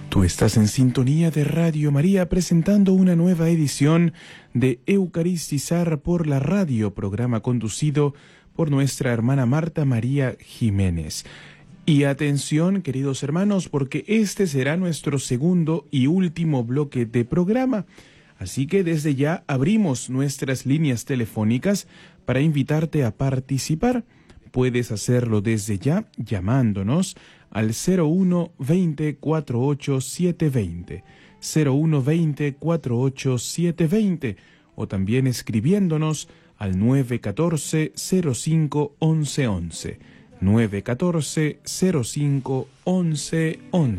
Tú estás en sintonía de Radio María presentando una nueva edición de Eucaristizar por la Radio, programa conducido por nuestra hermana Marta María Jiménez. Y atención, queridos hermanos, porque este será nuestro segundo y último bloque de programa. Así que desde ya abrimos nuestras líneas telefónicas para invitarte a participar. Puedes hacerlo desde ya llamándonos al 01 20 48 720, 01 20 48 720, o también escribiéndonos al 914 05 11 11, 914 05 11 11.